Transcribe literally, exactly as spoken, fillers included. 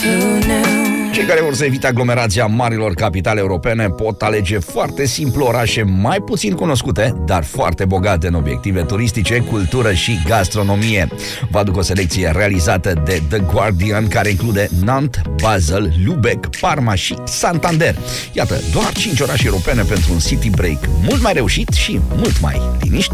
Cei care vor să evite aglomerația marilor capitale europene pot alege foarte simplu orașe mai puțin cunoscute, dar foarte bogate în obiective turistice, cultură și gastronomie. Vă aduc o selecție realizată de The Guardian, care include Nantes, Basel, Lübeck, Parma și Santander. Iată, doar cinci orașe europene pentru un city break mult mai reușit și mult mai liniștit.